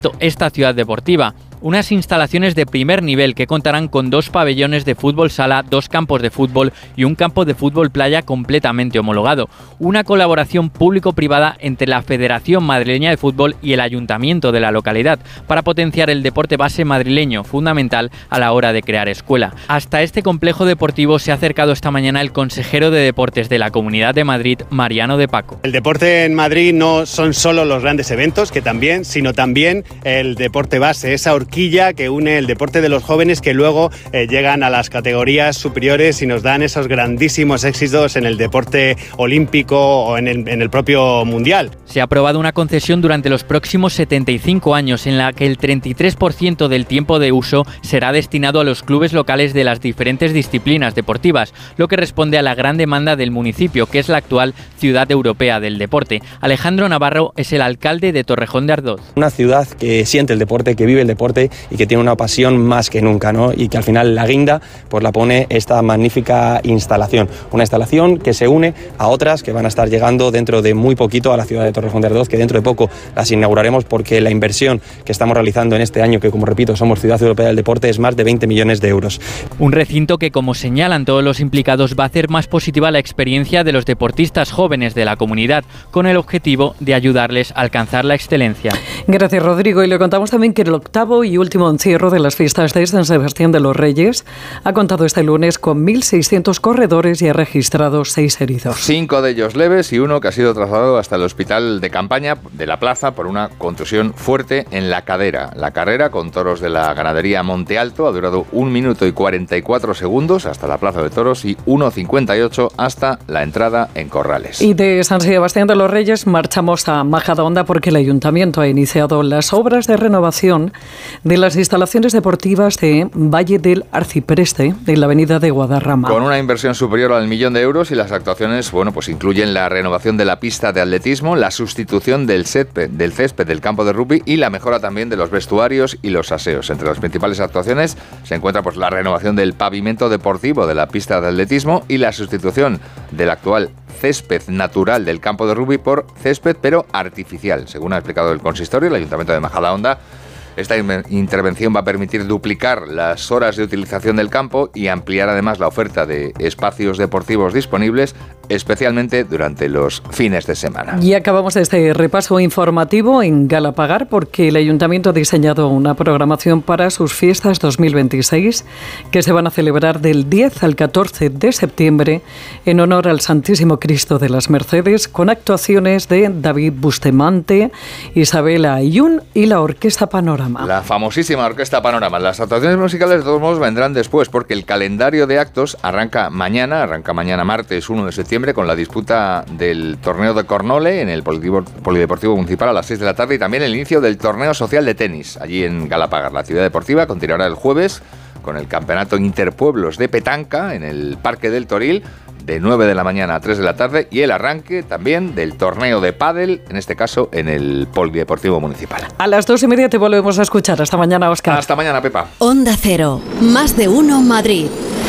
esta ciudad deportiva. Unas instalaciones de primer nivel que contarán con 2 pabellones de fútbol sala, 2 campos de fútbol y un campo de fútbol playa completamente homologado. Una colaboración público-privada entre la Federación Madrileña de Fútbol y el Ayuntamiento de la localidad para potenciar el deporte base madrileño, fundamental a la hora de crear escuela. Hasta este complejo deportivo se ha acercado esta mañana el consejero de Deportes de la Comunidad de Madrid, Mariano de Paco. El deporte en Madrid no son solo los grandes eventos, que también, sino también el deporte base, esa horquilla que une el deporte de los jóvenes que luego llegan a las categorías superiores y nos dan esos grandísimos éxitos en el deporte olímpico o en el propio mundial. Se ha aprobado una concesión durante los próximos 75 años en la que el 33% del tiempo de uso será destinado a los clubes locales de las diferentes disciplinas deportivas, lo que responde a la gran demanda del municipio, que es la actual ciudad europea del deporte. Alejandro Navarro es el alcalde de Torrejón de Ardoz. Una ciudad que siente el deporte, que vive el deporte y que tiene una pasión más que nunca, ¿no? Y que al final la guinda pues la pone esta magnífica instalación. Una instalación que se une a otras que van a estar llegando dentro de muy poquito a la ciudad de Torrejón de Ardoz, que dentro de poco las inauguraremos porque la inversión que estamos realizando en este año, que como repito somos Ciudad Europea del Deporte, es más de 20 millones de euros. Un recinto que, como señalan todos los implicados, va a hacer más positiva la experiencia de los deportistas jóvenes de la comunidad, con el objetivo de ayudarles a alcanzar la excelencia. Gracias, Rodrigo. Y le contamos también que el 8º y último encierro de las fiestas de San Sebastián de los Reyes ha contado este lunes con 1.600 corredores y ha registrado 6 heridos. 5 de ellos leves y uno que ha sido trasladado hasta el hospital de campaña de la plaza por una contusión fuerte en la cadera. La carrera con toros de la ganadería Monte Alto ha durado 1 minuto y 44 segundos hasta la plaza de toros y 1:58 hasta la entrada en Corrales. Y de San Sebastián de los Reyes marchamos a Majadahonda porque el Ayuntamiento ha iniciado las obras de renovación de las instalaciones deportivas de Valle del Arcipreste, en la avenida de Guadarrama. Con una inversión superior al 1 millón de euros y las actuaciones, pues incluyen la renovación de la pista de atletismo, la sustitución del césped del campo de rugby y la mejora también de los vestuarios y los aseos. Entre las principales actuaciones se encuentra pues la renovación del pavimento deportivo de la pista de atletismo y la sustitución del actual césped natural del campo de rugby por césped pero artificial. Según ha explicado el consistorio, el Ayuntamiento de Majadahonda, esta intervención va a permitir duplicar las horas de utilización del campo y ampliar además la oferta de espacios deportivos disponibles, especialmente durante los fines de semana. Y acabamos este repaso informativo en Galapagar porque el Ayuntamiento ha diseñado una programación para sus fiestas 2026 que se van a celebrar del 10 al 14 de septiembre en honor al Santísimo Cristo de las Mercedes, con actuaciones de David Bustamante, Isabela Ayun y la Orquesta Panorama. La famosísima Orquesta Panorama. Las actuaciones musicales de todos modos vendrán después porque el calendario de actos arranca mañana martes 1 de septiembre con la disputa del torneo de Cornole en el Polideportivo Municipal a las 6 de la tarde y también el inicio del torneo social de tenis allí en Galapagar. La ciudad deportiva continuará el jueves con el campeonato interpueblos de petanca en el Parque del Toril de 9 de la mañana a 3 de la tarde y el arranque también del torneo de pádel, en este caso en el Polideportivo Municipal. A las 2:30 te volvemos a escuchar. Hasta mañana, Óscar. Hasta mañana, Pepa. Onda Cero, más de uno Madrid.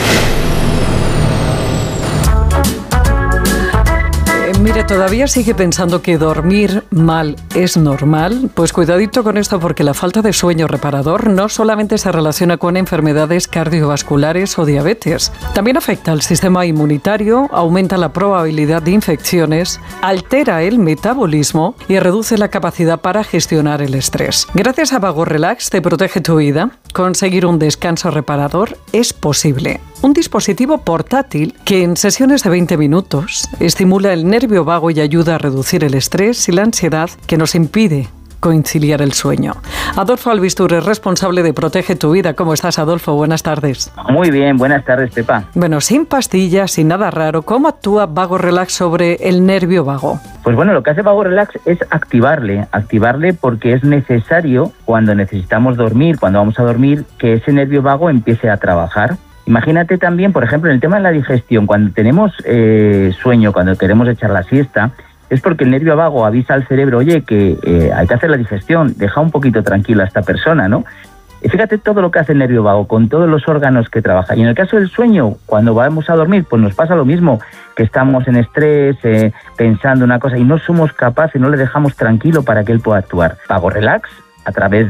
Mire, ¿todavía sigue pensando que dormir mal es normal? Pues cuidadito con esto porque la falta de sueño reparador no solamente se relaciona con enfermedades cardiovasculares o diabetes. También afecta al sistema inmunitario, aumenta la probabilidad de infecciones, altera el metabolismo y reduce la capacidad para gestionar el estrés. Gracias a Vago Relax te protege tu vida. Conseguir un descanso reparador es posible. Un dispositivo portátil que en sesiones de 20 minutos estimula el nervio vago y ayuda a reducir el estrés y la ansiedad que nos impide conciliar el sueño. Adolfo Albistur es responsable de Protege tu Vida. ¿Cómo estás, Adolfo? Buenas tardes. Muy bien, buenas tardes, Pepa. Bueno, sin pastillas, sin nada raro, ¿cómo actúa Vago Relax sobre el nervio vago? Pues bueno, lo que hace Vago Relax es activarle porque es necesario cuando necesitamos dormir, cuando vamos a dormir, que ese nervio vago empiece a trabajar. Imagínate también, por ejemplo, en el tema de la digestión, cuando tenemos sueño, cuando queremos echar la siesta, es porque el nervio vago avisa al cerebro, oye, que hay que hacer la digestión, deja un poquito tranquila a esta persona, ¿no? Y fíjate todo lo que hace el nervio vago, con todos los órganos que trabaja. Y en el caso del sueño, cuando vamos a dormir, pues nos pasa lo mismo, que estamos en estrés, pensando una cosa, y no somos capaces, no le dejamos tranquilo para que él pueda actuar. Vago Relax, a través